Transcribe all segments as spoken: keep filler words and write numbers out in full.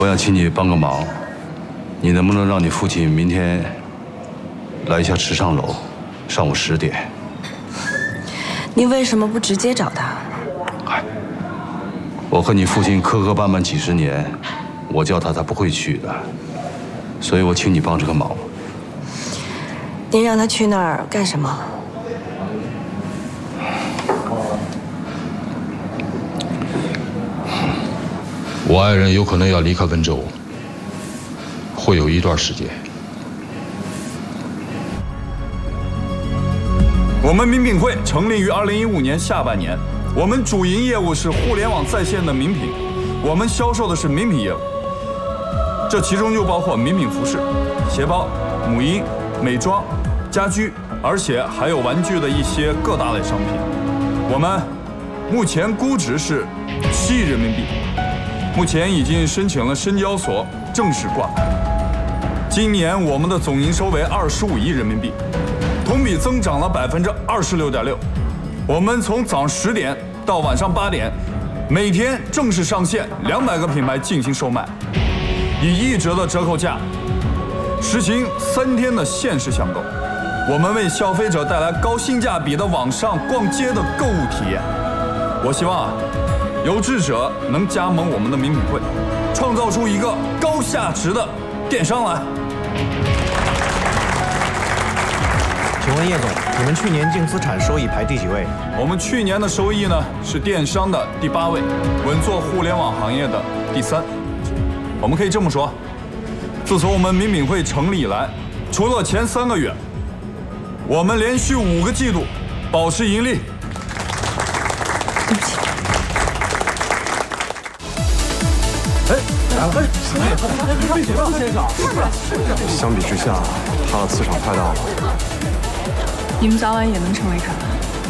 我想请你帮个忙，你能不能让你父亲明天来一下池上楼，上午十点？ 你为什么不直接找他？ 哎，我和你父亲磕磕绊绊几十年，我叫他他不会去的，所以我请你帮这个忙。 你让他去那儿干什么？ 我爱人有可能要离开温州，会有一段时间。 我们名品会成立于二零一五年下半年，我们主营业务是互联网在线的名品，我们销售的是名品业务，这其中就包括名品服饰、鞋包、母婴、美妆、家居，而且还有玩具的一些各大类商品。我们目前估值是七亿人民币。目前已经申请了深交所正式挂牌。今年我们的总营收为二十五亿人民币，同比增长了百分之二十六点六。我们从早上十点到晚上八点，每天正式上线两百个品牌进行售卖，以一折的折扣价，实行三天的限时抢购。我们为消费者带来高性价比的网上逛街的购物体验。我希望啊。有志者能加盟我们的名品会，创造出一个高价值的电商来。 请问叶总，你们去年净资产收益排第几位？ 我们去年的收益呢是电商的第八位，稳坐互联网行业的第三。我们可以这么说，自从我们名品会成立以来，除了前三个月，我们连续五个季度保持盈利。 对不起。 哎，哎，先生，相比之下，他的磁场太大了。 你们早晚也能成为他。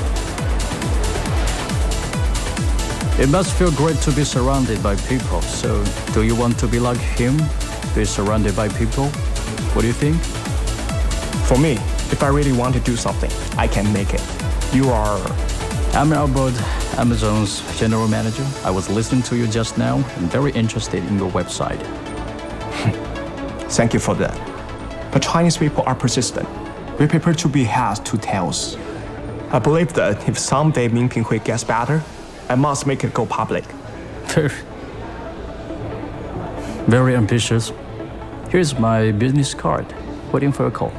It must feel great to be surrounded by people. So, do you want to be like him? Be surrounded by people? What do you think? For me, if I really want to do something, I can make it. You are... I'm Albert, Amazon's general manager. I was listening to you just now and very interested in your website. Thank you for that. But Chinese people are persistent. We prefer to be heads to tails. I believe that if someday Mingpinghui gets better, I must make it go public. Very, very ambitious. Here's my business card. Waiting for a call.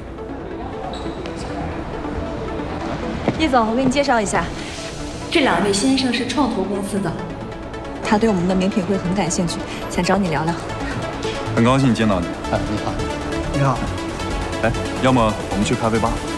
叶总，我给你介绍一下，这两位先生是创投公司的，他对我们的名品会很感兴趣，想找你聊聊。 很高兴见到你。 哎，你好。 你好。 哎，要么我们去咖啡吧。